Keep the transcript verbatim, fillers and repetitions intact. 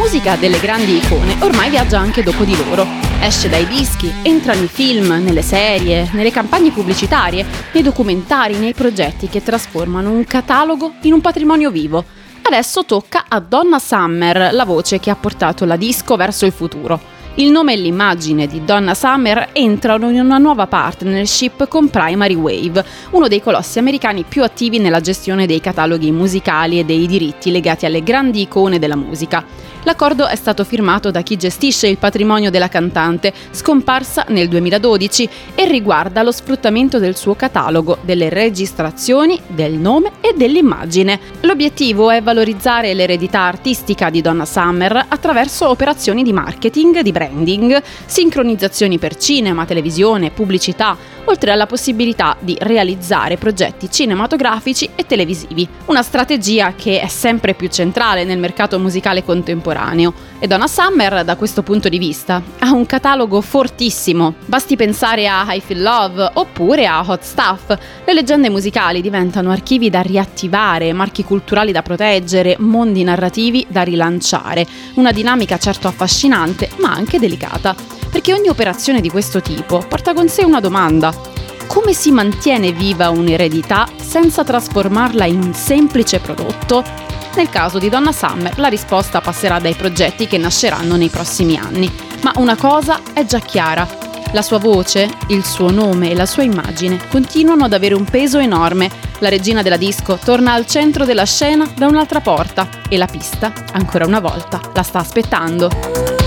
musica delle grandi icone ormai viaggia anche dopo di loro. Esce dai dischi, entra nei film, nelle serie, nelle campagne pubblicitarie, nei documentari, nei progetti che trasformano un catalogo in un patrimonio vivo. Adesso tocca a Donna Summer, la voce che ha portato la disco verso il futuro. Il nome e l'immagine di Donna Summer entrano in una nuova partnership con Primary Wave, uno dei colossi americani più attivi nella gestione dei cataloghi musicali e dei diritti legati alle grandi icone della musica. L'accordo è stato firmato da chi gestisce il patrimonio della cantante, scomparsa nel duemiladodici, e riguarda lo sfruttamento del suo catalogo, delle registrazioni, del nome e dell'immagine. L'obiettivo è valorizzare l'eredità artistica di Donna Summer attraverso operazioni di marketing, di branding, sincronizzazioni per cinema, televisione, pubblicità, oltre alla possibilità di realizzare progetti cinematografici e televisivi. Una strategia che è sempre più centrale nel mercato musicale contemporaneo. E Donna Summer, da questo punto di vista, ha un catalogo fortissimo. Basti pensare a I Feel Love oppure a Hot Stuff. Le leggende musicali diventano archivi da riattivare, marchi culturali da proteggere, mondi narrativi da rilanciare. Una dinamica certo affascinante, ma anche delicata, perché ogni operazione di questo tipo porta con sé una domanda: come si mantiene viva un'eredità senza trasformarla in un semplice prodotto? Nel caso di Donna Summer la risposta passerà dai progetti che nasceranno nei prossimi anni, ma una cosa è già chiara: la sua voce, il suo nome e la sua immagine continuano ad avere un peso enorme. La regina della disco torna al centro della scena da un'altra porta e la pista, ancora una volta, la sta aspettando.